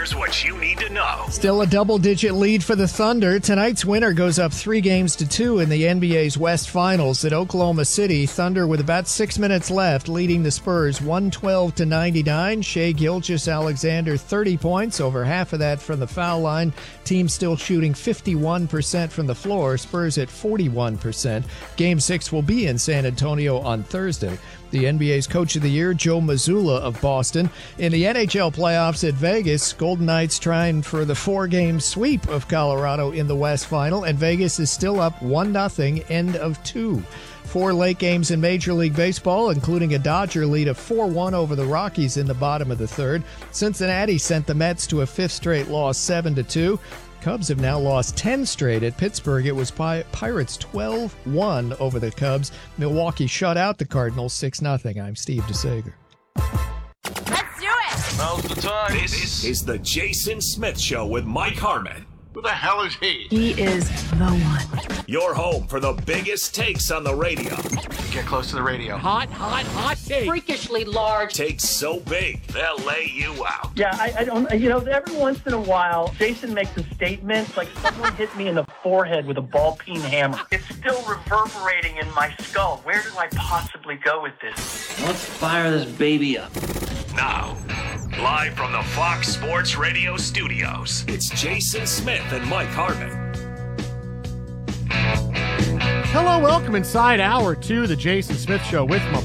Here's what you need to know. Still a double-digit lead for the Thunder. Tonight's winner goes up 3-2 in the NBA's West Finals at Oklahoma City. Thunder with about 6 minutes left, leading the Spurs 112-99. Shai Gilgeous-Alexander 30 points, over half of that from the foul line. Team still shooting 51% from the floor. Spurs at 41%. Game 6 will be in San Antonio on Thursday. The NBA's Coach of the Year, Joe Mazzulla of Boston. In the NHL playoffs at Vegas, Golden Knights trying for the 4-game sweep of Colorado in the West Final, and Vegas is still up 1-0, end of 2. 4 late games in Major League Baseball, including a Dodger lead of 4-1 over the Rockies in the bottom of the third. Cincinnati sent the Mets to a 5th straight loss, 7-2. Cubs have now lost 10 straight. At Pittsburgh, it was Pirates 12-1 over the Cubs. Milwaukee shut out the Cardinals 6-0. I'm Steve DeSager. Let's do it! Now's the time. This is the Jason Smith Show with Mike Harmon. Who the hell is he? He is the one. Your home for the biggest takes on the radio. Get close to the radio. Hot take. Freakishly large. Takes so big, they'll lay you out. Yeah, I don't, every once in a while, Jason makes a statement like someone hit me in the forehead with a ball-peen hammer. It's still reverberating in my skull. Where do I possibly go with this? Let's fire this baby up. Now, live from the Fox Sports Radio studios, it's Jason Smith and Mike Harmon. Hello, welcome inside hour 2 of the Jason Smith Show with my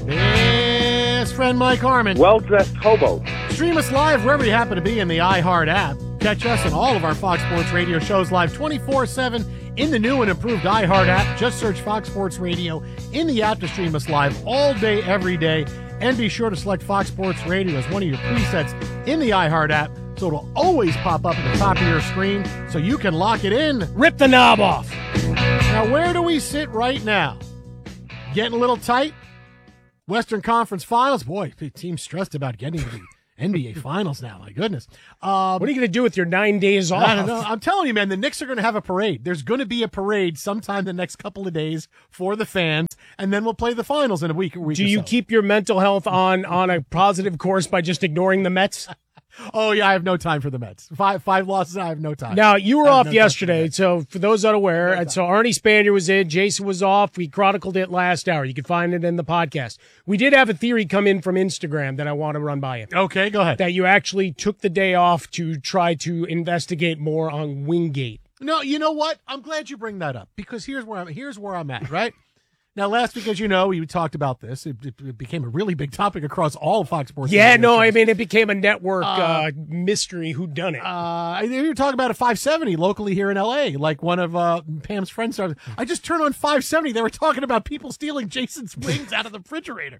best friend Mike Harmon. Well-dressed hobo. Stream us live wherever you happen to be in the iHeart app. Catch us and all of our Fox Sports Radio shows live 24/7 in the new and improved iHeart app. Just search Fox Sports Radio in the app to stream us live all day, every day. And be sure to select Fox Sports Radio as one of your presets in the iHeart app, so it'll always pop up at the top of your screen so you can lock it in. Rip the knob off. Now, where do we sit right now? Getting a little tight? Western Conference Finals? Boy, the team's stressed about getting to the NBA Finals now. My goodness. What are you going to do with your 9 days off? I don't know. I'm telling you, man, the Knicks are going to have a parade. There's going to be a parade sometime the next couple of days for the fans, and then we'll play the finals in a week. Do you keep your mental health on a positive course by just ignoring the Mets? Oh, yeah, I have no time for the Mets. Five losses, I have no time. Now, you were off yesterday, so for those unaware, and so Arnie Spanier was in, Jason was off. We chronicled it last hour. You can find it in the podcast. We did have a theory come in from Instagram that I want to run by you. Okay, go ahead. That you actually took the day off to try to investigate more on Wingate. No, you know what? I'm glad you bring that up, because here's where I'm at, right? Now, last week, as you know, we talked about this. It became a really big topic across all of Fox Sports. Yeah, no, I mean, it became a network mystery whodunit. We were talking about a 570 locally here in L.A., like one of Pam's friends started. I just turned on 570. They were talking about people stealing Jason's wings out of the refrigerator.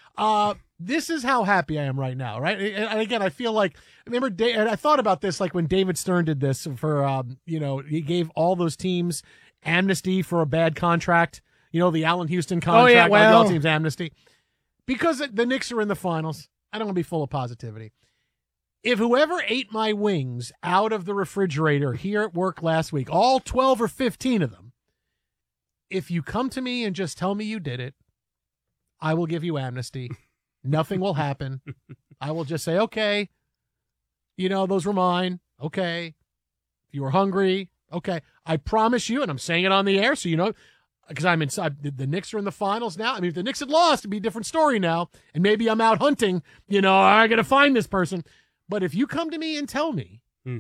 This is how happy I am right now, right? And again, I feel like, remember, and I thought about this, like when David Stern did this for, he gave all those teams amnesty for a bad contract. You know, the Allen Houston contract, all teams amnesty. Because the Knicks are in the finals, I don't want to be full of positivity. If whoever ate my wings out of the refrigerator here at work last week, all 12 or 15 of them, if you come to me and just tell me you did it, I will give you amnesty. Nothing will happen. I will just say, okay, those were mine. Okay. If you were hungry, okay. I promise you, and I'm saying it on the air so you know, because I'm inside. The Knicks are in the finals now. I mean, if the Knicks had lost, it'd be a different story now. And maybe I'm out hunting. I got to find this person. But if you come to me and tell me,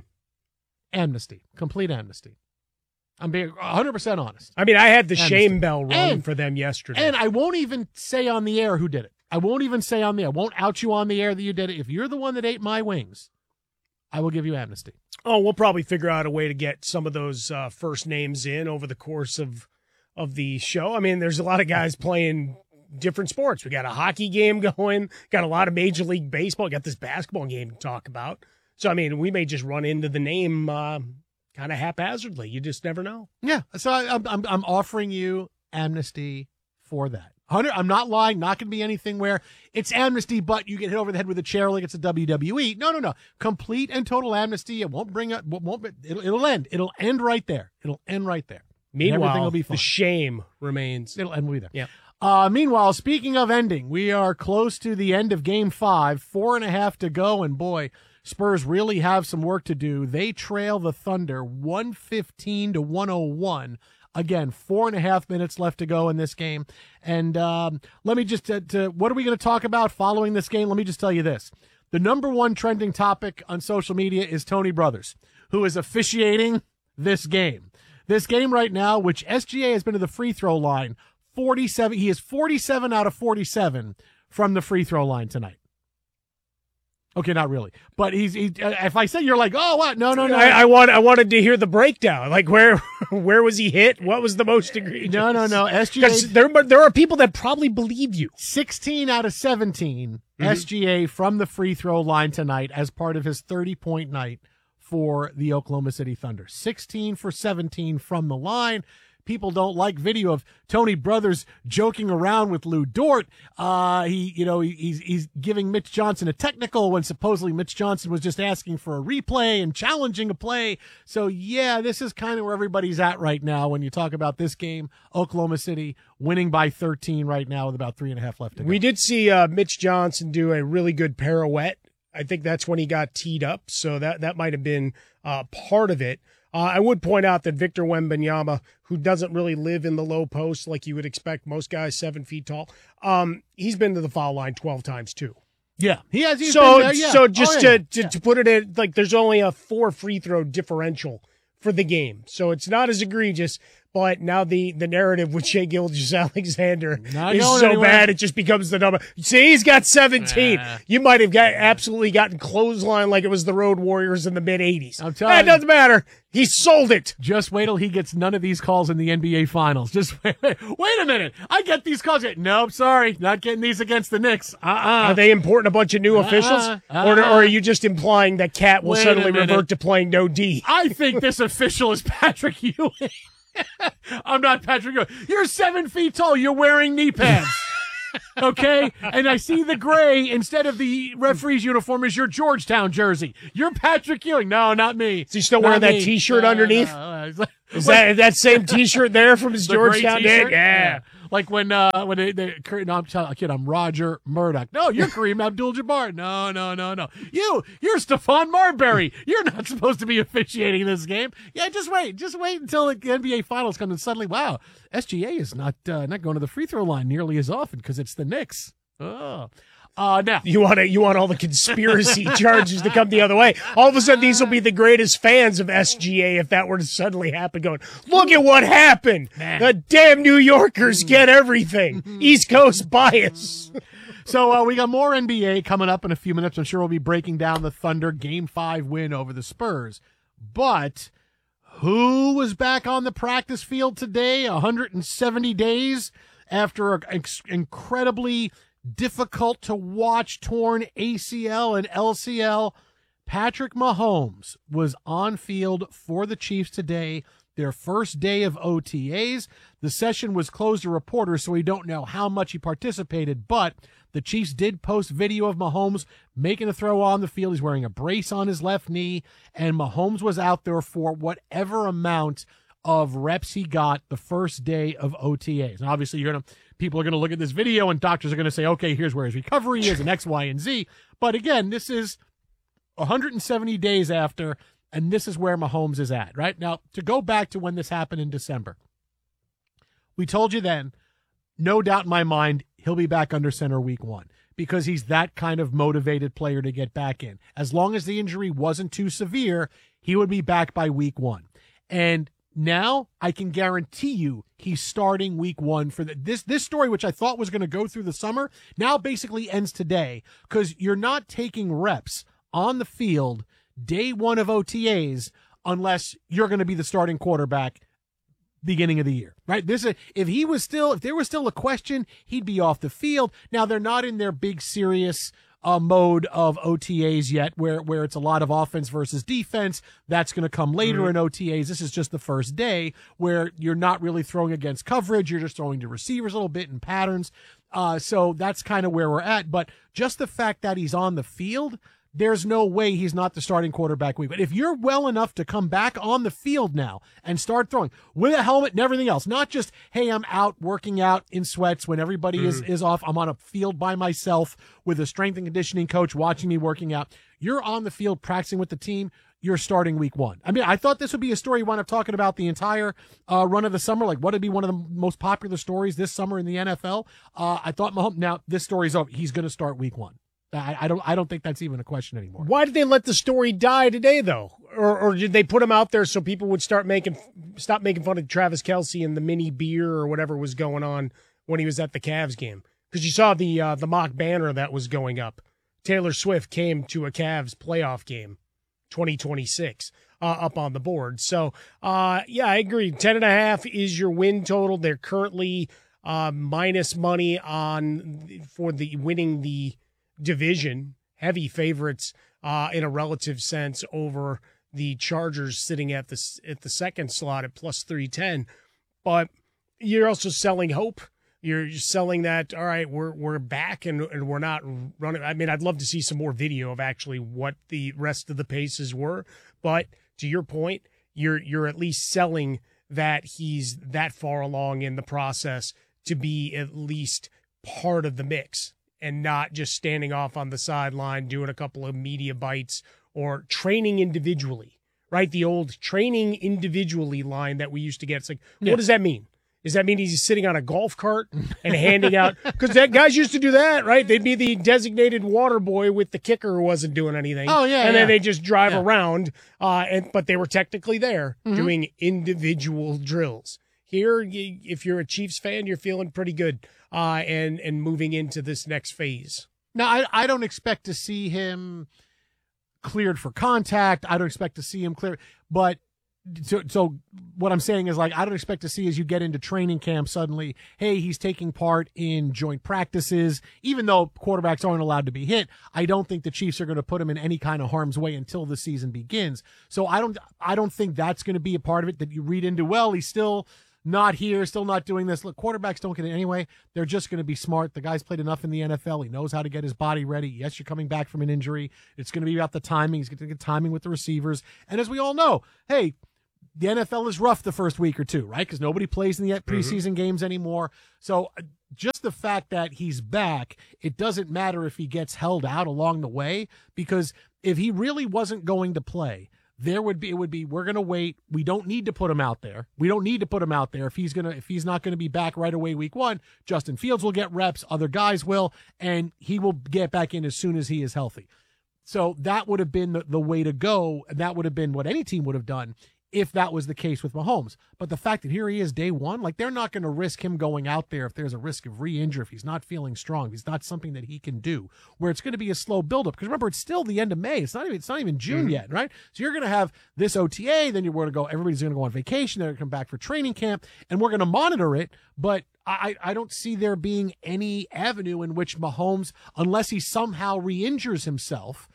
amnesty, complete amnesty. I'm being 100% honest. I mean, I had the shame bell rung for them yesterday. And I won't even say on the air who did it. I won't even say on the air. I won't out you on the air that you did it. If you're the one that ate my wings, I will give you amnesty. Oh, we'll probably figure out a way to get some of those first names in over the course of the show. I mean, there's a lot of guys playing different sports. We got a hockey game going, got a lot of Major League Baseball, got this basketball game to talk about. So, I mean, we may just run into the name kind of haphazardly. You just never know. Yeah. So I'm offering you amnesty for that. I'm not lying. Not going to be anything where it's amnesty, but you get hit over the head with a chair like it's a WWE. No. Complete and total amnesty. It won't bring up. It'll end. It'll end right there. It'll end right there. Meanwhile, everything will be fine. The shame remains. It'll end. We'll be there. Yeah. Meanwhile, speaking of ending, we are close to the end of Game 5. 4.5 to go, and boy, Spurs really have some work to do. They trail the Thunder 115-101. Again, 4.5 minutes left to go in this game. And let me just, what are we going to talk about following this game? Let me just tell you this. The number one trending topic on social media is Tony Brothers, who is officiating this game. This game right now, which SGA has been to the free throw line, 47. He is 47 out of 47 from the free throw line tonight. Okay, not really, but he's if I say you're like, oh, what? No. I wanted to hear the breakdown. Like where was he hit? What was the most egregious? No. SGA, because there are people that probably believe you. 16 out of 17 SGA from the free throw line tonight as part of his 30-point night for the Oklahoma City Thunder. 16 for 17 from the line. People don't like video of Tony Brothers joking around with Lou Dort. He's giving Mitch Johnson a technical when supposedly Mitch Johnson was just asking for a replay and challenging a play. So yeah, this is kind of where everybody's at right now when you talk about this game. Oklahoma City winning by 13 right now with about 3.5 left to go. We did see Mitch Johnson do a really good pirouette. I think that's when he got teed up. So that might have been part of it. I would point out that Victor Wembanyama, who doesn't really live in the low post like you would expect, most guys 7 feet tall, he's been to the foul line 12 times too. Yeah, he has. He's So been there, yeah. so just to put it in, like there's only a 4 free throw differential for the game, so it's not as egregious. But now the narrative with Shai Gilgeous-Alexander is so bad, it just becomes the number. See, he's got 17. You might have absolutely gotten clothesline like it was the Road Warriors in the mid-'80s. I'm telling you. It doesn't matter. He sold it. Just wait till he gets none of these calls in the NBA Finals. Just wait a minute. I get these calls. Nope, sorry. Not getting these against the Knicks. Are they importing a bunch of new officials? Or are you just implying that Cat will suddenly revert to playing no D? I think this official is Patrick Ewing. I'm not Patrick Ewing. You're 7 feet tall. You're wearing knee pads. Okay? And I see the gray instead of the referee's uniform is your Georgetown jersey. You're Patrick Ewing. No, not me. Is he still wearing that T-shirt underneath? Is that same T-shirt there from his Georgetown days? Yeah. Like when I'm telling a kid, I'm Roger Murdoch. No, you're Kareem Abdul-Jabbar. No. You're Stephon Marbury. You're not supposed to be officiating this game. Yeah, just wait until the NBA Finals come and suddenly, wow, SGA is not going to the free throw line nearly as often because it's the Knicks. Oh. Now you want all the conspiracy charges to come the other way. All of a sudden, these will be the greatest fans of SGA if that were to suddenly happen. Going, look at what happened. The damn New Yorkers get everything. East Coast bias. So we got more NBA coming up in a few minutes. I'm sure we'll be breaking down the Thunder Game 5 win over the Spurs. But who was back on the practice field today? 170 days after an incredibly difficult to watch torn ACL and LCL. Patrick Mahomes was on field for the Chiefs today, their first day of OTAs. The session was closed to reporters, so we don't know how much he participated, but the Chiefs did post video of Mahomes making a throw on the field. He's wearing a brace on his left knee, and Mahomes was out there for whatever amount of reps he got the first day of OTAs. And obviously people are going to look at this video and doctors are going to say, okay, here's where his recovery is and X, Y, and Z. But again, this is 170 days after, and this is where Mahomes is at, right? Now, to go back to when this happened in December, we told you then, no doubt in my mind, he'll be back under center week 1 because he's that kind of motivated player to get back in. As long as the injury wasn't too severe, he would be back by week 1. And now I can guarantee you he's starting week 1 for this story, which I thought was going to go through the summer, now basically ends today because you're not taking reps on the field day 1 of OTAs unless you're going to be the starting quarterback beginning of the year, right? If there was still a question, he'd be off the field. Now they're not in their big serious mode of OTAs yet where it's a lot of offense versus defense. That's going to come later in OTAs. This is just the first day where you're not really throwing against coverage. You're just throwing to receivers a little bit in patterns. So that's kind of where we're at. But just the fact that he's on the field, there's no way he's not the starting quarterback week. But if you're well enough to come back on the field now and start throwing with a helmet and everything else, not just, hey, I'm out working out in sweats when everybody is off. I'm on a field by myself with a strength and conditioning coach watching me working out. you're on the field practicing with the team, you're starting week 1. I mean, I thought this would be a story you wound up talking about the entire run of the summer. Like, what would be one of the most popular stories this summer in the NFL? I thought Mahomes. Now this story's over. He's going to start week 1. I don't think that's even a question anymore. Why did they let the story die today, though? Or did they put him out there so people would stop making fun of Travis Kelce and the mini beer or whatever was going on when he was at the Cavs game? Because you saw the mock banner that was going up. Taylor Swift came to a Cavs playoff game, 2026, up on the board. So, yeah, I agree. 10.5 is your win total. They're currently minus money for the winning the division, heavy favorites in a relative sense over the Chargers, sitting at the second slot at plus 310. But you're also selling hope. You're selling that, all right, we're back and we're not running. I mean, I'd love to see some more video of actually what the rest of the paces were. But to your point, you're at least selling that he's that far along in the process to be at least part of the mix, and not just standing off on the sideline doing a couple of media bites or training individually, right? The old training individually line that we used to get. It's like, What does that mean? Does that mean he's sitting on a golf cart and handing out? Because guys used to do that, right? They'd be the designated water boy with the kicker who wasn't doing anything. Oh, yeah. And then they just drive around, but they were technically there doing individual drills. Here, if you're a Chiefs fan, you're feeling pretty good and moving into this next phase. Now, I don't expect to see him cleared for contact. I don't expect to see him cleared. But so what I'm saying is, like, I don't expect to see as you get into training camp suddenly, hey, he's taking part in joint practices. Even though quarterbacks aren't allowed to be hit, I don't think the Chiefs are going to put him in any kind of harm's way until the season begins. So I don't think that's going to be a part of it that you read into, well, he's still not here, still not doing this. Look, quarterbacks don't get it anyway. They're just going to be smart. The guy's played enough in the NFL. He knows how to get his body ready. Yes, you're coming back from an injury. It's going to be about the timing. He's going to get timing with the receivers. And as we all know, hey, the NFL is rough the first week or two, right? Because nobody plays in the preseason games anymore. So just the fact that he's back, it doesn't matter if he gets held out along the way, because if he really wasn't going to play, we're going to wait. We don't need to put him out there. We don't need to put him out there. If he's not going to be back right away week 1, Justin Fields will get reps, other guys will, and he will get back in as soon as he is healthy. So that would have been the way to go. And that would have been what any team would have done if that was the case with Mahomes. But the fact that here he is day 1, like, they're not going to risk him going out there if there's a risk of re-injury, if he's not feeling strong, if he's not something that he can do, where it's going to be a slow buildup. Because remember, it's still the end of May. It's not even June yet, right? So you're going to have this OTA, then everybody's going to go on vacation, they're going to come back for training camp, and we're going to monitor it. But I don't see there being any avenue in which Mahomes, unless he somehow re-injures himself,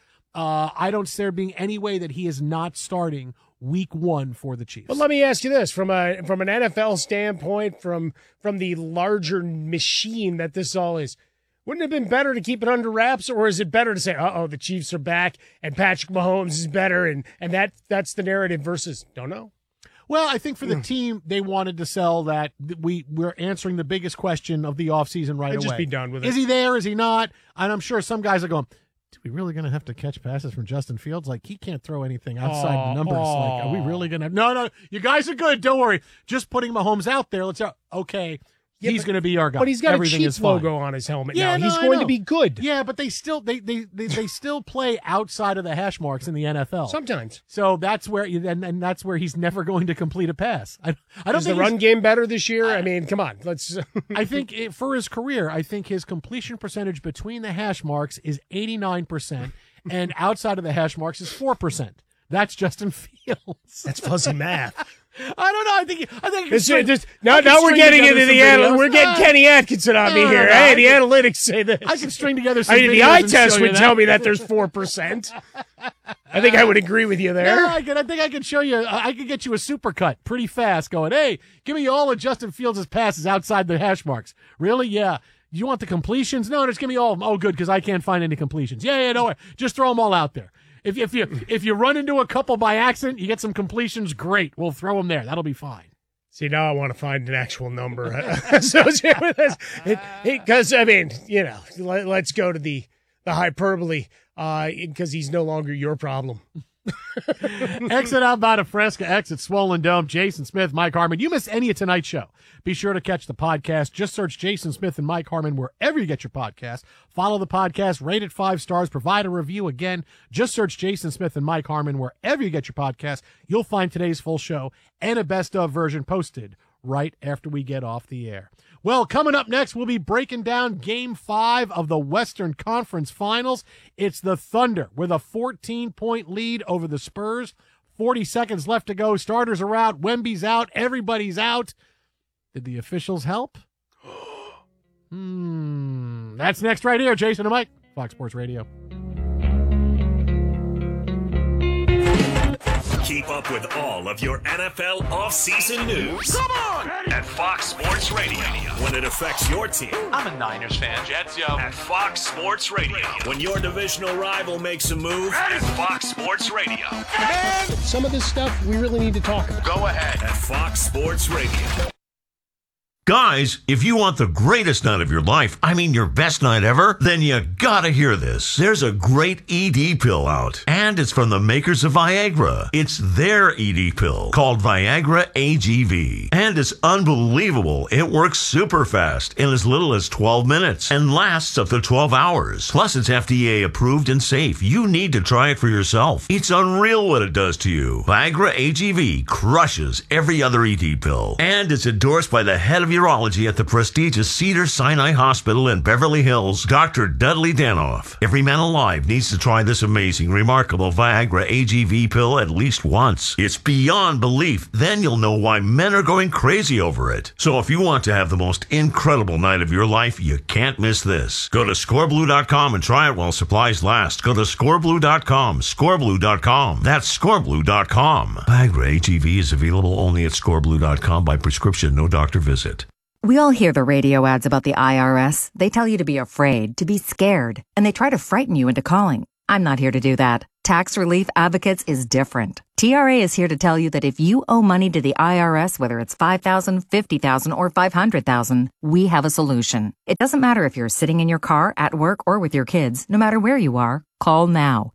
I don't see there being any way that he is not starting week 1 for the Chiefs. But let me ask you this, from an NFL standpoint, from the larger machine that this all is, wouldn't it have been better to keep it under wraps, or is it better to say, the Chiefs are back and Patrick Mahomes is better, and that's the narrative versus don't know? Well, I think for the team, they wanted to sell that we're answering the biggest question of the offseason right away. Just be done with it. Is he there? Is he not? And I'm sure some guys are going, are we really going to have to catch passes from Justin Fields? Like, he can't throw anything outside the numbers. Like, are we really going to? No, you guys are good. Don't worry. Just putting Mahomes out there. Okay. He's going to be our guy. But he's got Everything a Chiefs logo on his helmet now. He's I going know. to be good. Yeah, but they still play outside of the hash marks in the NFL sometimes. So that's where and that's where he's never going to complete a pass. I don't Is think the run game better this year? I mean, come on. Let's. I think for his career, I think his completion percentage between the hash marks is 89%, and outside of the hash marks is 4%. That's Justin Fields. That's fuzzy math. I don't know. I think now we're getting into the analytics. We're getting Kenny Atkinson on me here. Hey, the analytics say this. I can string together some the eye test would tell me that there's 4%. I think I would agree with you there. No, I think I can show you. I can get you a supercut pretty fast going, hey, give me all of Justin Fields' passes outside the hash marks. Really? Yeah. You want the completions? No, just give me all of them. Oh, good, because I can't find any completions. Yeah, no, just throw them all out there. If you run into a couple by accident, you get some completions, great. We'll throw them there. That'll be fine. See, now I want to find an actual number associated with this. Because, I mean, let's go to the hyperbole. because he's no longer your problem. Exit out by Fresca, exit Swollen Dome. Jason Smith, Mike Harmon. You miss any of tonight's show, be sure to catch the podcast. Just search Jason Smith and Mike Harmon wherever you get your podcast. Follow the podcast, rate it 5 stars, provide a review. Again, just search Jason Smith and Mike Harmon wherever you get your podcast. You'll find today's full show and a best of version posted right after we get off the air. Well, coming up next, we'll be breaking down Game 5 of the Western Conference Finals. It's the Thunder with a 14-point lead over the Spurs. 40 seconds left to go. Starters are out. Wemby's out. Everybody's out. Did the officials help? That's next right here. Jason and Mike, Fox Sports Radio. Keep up with all of your NFL offseason news. Come on! At Fox Sports Radio. When it affects your team. I'm a Niners fan. Jets, yo. At Fox Sports Radio. When your divisional rival makes a move. At Fox Sports Radio. Some of this stuff we really need to talk about. Go ahead. At Fox Sports Radio. Guys, if you want the greatest night of your life, I mean your best night ever, then you gotta hear this. There's a great ED pill out, and it's from the makers of Viagra. It's their ED pill called Viagra AGV, and it's unbelievable. It works super fast in as little as 12 minutes and lasts up to 12 hours. Plus, it's FDA approved and safe. You need to try it for yourself. It's unreal what it does to you. Viagra AGV crushes every other ED pill, and it's endorsed by the head of urology at the prestigious Cedars-Sinai Hospital in Beverly Hills, Dr. Dudley Danoff. Every man alive needs to try this amazing, remarkable Viagra AGV pill at least once. It's beyond belief. Then you'll know why men are going crazy over it. So if you want to have the most incredible night of your life, you can't miss this. Go to scoreblue.com and try it while supplies last. Go to scoreblue.com, scoreblue.com. That's scoreblue.com. Viagra AGV is available only at scoreblue.com by prescription, no doctor visit. We all hear the radio ads about the IRS. They tell you to be afraid, to be scared, and they try to frighten you into calling. I'm not here to do that. Tax Relief Advocates is different. TRA is here to tell you that if you owe money to the IRS, whether it's $5,000, $50,000, or $500,000, we have a solution. It doesn't matter if you're sitting in your car, at work, or with your kids. No matter where you are, call now.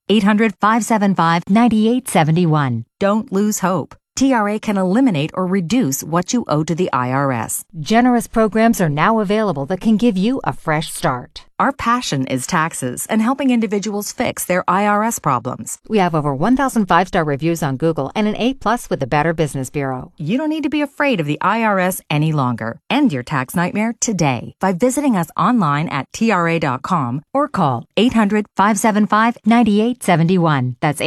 800-575-9871. Don't lose hope. TRA can eliminate or reduce what you owe to the IRS. Generous programs are now available that can give you a fresh start. Our passion is taxes and helping individuals fix their IRS problems. We have over 1,000 5-star reviews on Google and an A+ with the Better Business Bureau. You don't need to be afraid of the IRS any longer. End your tax nightmare today by visiting us online at TRA.com or call 800-575-9871. That's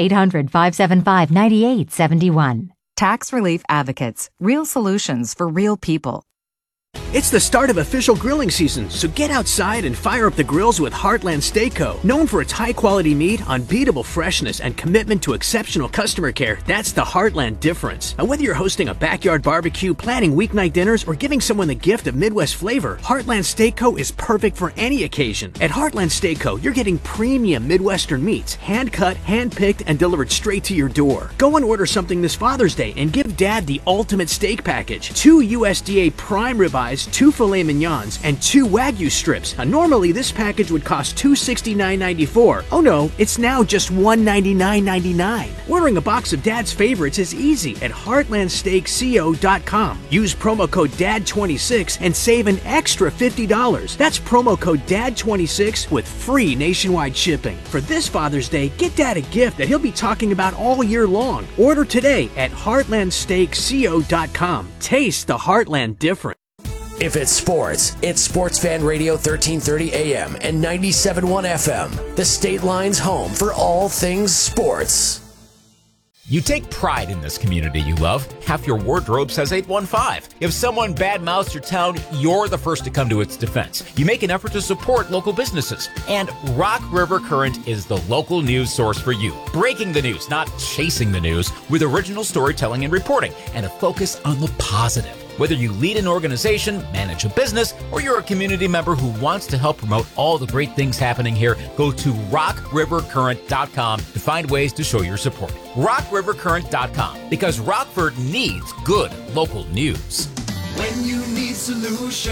800-575-9871. Tax Relief Advocates. Real solutions for real people. It's the start of official grilling season, so get outside and fire up the grills with Heartland Steak Co. Known for its high-quality meat, unbeatable freshness, and commitment to exceptional customer care, that's the Heartland difference. Now, whether you're hosting a backyard barbecue, planning weeknight dinners, or giving someone the gift of Midwest flavor, Heartland Steak Co. is perfect for any occasion. At Heartland Steak Co., you're getting premium Midwestern meats, hand-cut, hand-picked, and delivered straight to your door. Go and order something this Father's Day and give Dad the ultimate steak package. 2 USDA prime ribeyes, 2 filet mignons, and 2 Wagyu strips. Now, normally this package would cost $269.94. Oh no, it's now just $199.99. Ordering a box of Dad's favorites is easy at heartlandsteakco.com. Use promo code DAD26 and save an extra $50. That's promo code DAD26 with free nationwide shipping. For this Father's Day, get Dad a gift that he'll be talking about all year long. Order today at heartlandsteakco.com. Taste the Heartland difference. If it's sports, it's Sports Fan Radio 1330 AM and 97.1 FM, the State Line's home for all things sports. You take pride in this community you love. Half your wardrobe says 815. If someone badmouths your town, you're the first to come to its defense. You make an effort to support local businesses. And Rock River Current is the local news source for you. Breaking the news, not chasing the news, with original storytelling and reporting, and a focus on the positive. Whether you lead an organization, manage a business, or you're a community member who wants to help promote all the great things happening here, go to rockrivercurrent.com to find ways to show your support. rockrivercurrent.com, because Rockford needs good local news. When you need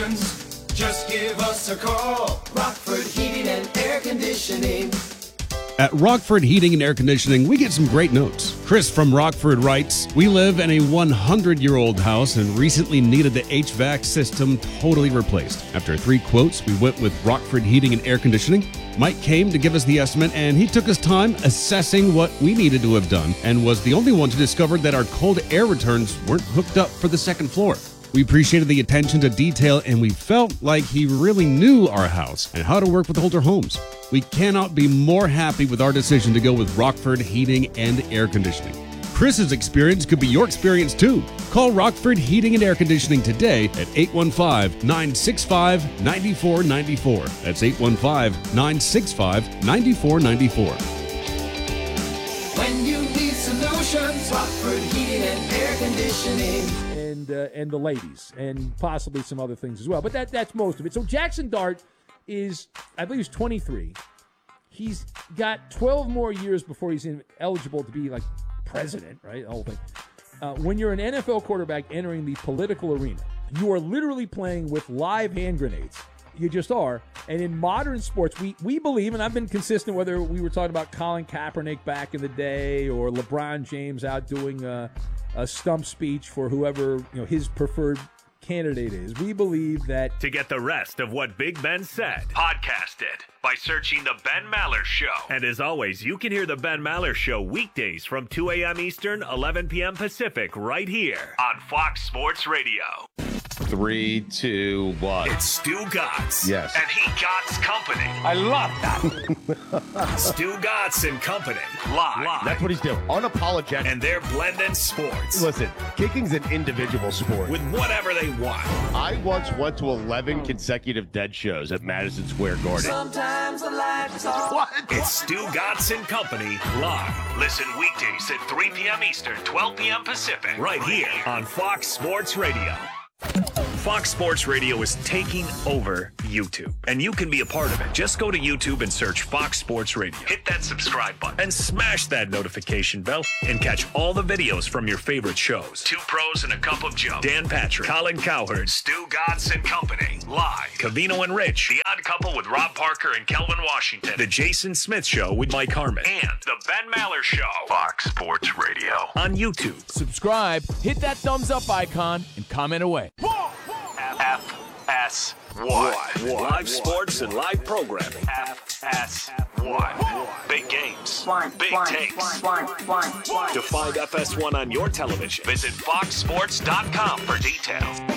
solutions, just give us a call. Rockford Heating and Air Conditioning. At Rockford Heating and Air Conditioning, we get some great notes. Chris from Rockford writes, "We live in a 100-year-old house and recently needed the HVAC system totally replaced. After 3 quotes, we went with Rockford Heating and Air Conditioning. Mike came to give us the estimate, and he took his time assessing what we needed to have done and was the only one to discover that our cold air returns weren't hooked up for the second floor. We appreciated the attention to detail, and we felt like he really knew our house and how to work with older homes. We cannot be more happy with our decision to go with Rockford Heating and Air Conditioning. Chris's experience could be your experience too. Call Rockford Heating and Air Conditioning today at 815-965-9494. That's 815-965-9494. When you need solutions, Rockford Heating and Air Conditioning. And the ladies, and possibly some other things as well. But that's most of it. So Jackson Dart is, I believe he's 23. He's got 12 more years before he's eligible to be like president, right? The whole thing. When you're an NFL quarterback entering the political arena, you are literally playing with live hand grenades. You just are. And in modern sports, we believe, and I've been consistent, whether we were talking about Colin Kaepernick back in the day or LeBron James out doing a stump speech for whoever his preferred candidate is. We believe that... To get the rest of what Big Ben said, podcast it by searching The Ben Maller Show. And as always, you can hear The Ben Maller Show weekdays from 2 a.m. Eastern, 11 p.m. Pacific, right here on Fox Sports Radio. 3, 2, 1. It's Stu Gatz. Yes. And he Gatz Company. I love that. Stu Gatz and Company. Live. That's what he's doing. Unapologetic. And they're blending sports. Listen, kicking's an individual sport. With whatever they want. I once went to 11 consecutive Dead shows at Madison Square Garden. Sometimes the lights are... What? It's Stu Gatz and Company live. Listen weekdays at 3 p.m. Eastern, 12 p.m. Pacific. Right here on Fox Sports Radio. Fox Sports Radio is taking over YouTube, and you can be a part of it. Just go to YouTube and search Fox Sports Radio. Hit that subscribe button and smash that notification bell and catch all the videos from your favorite shows. 2 Pros and a Cup of Joe, Dan Patrick, Colin Cowherd, Stu Gatz and Company, live. Covino and Rich, The Odd Couple with Rob Parker and Kelvin Washington, The Jason Smith Show with Mike Harmon, and The Ben Maller Show. Fox Sports Radio on YouTube. Subscribe, hit that thumbs up icon, and comment away. FS1. Live sports and live programming. FS1. Big games. Big takes. To find FS1 on your television, visit foxsports.com for details.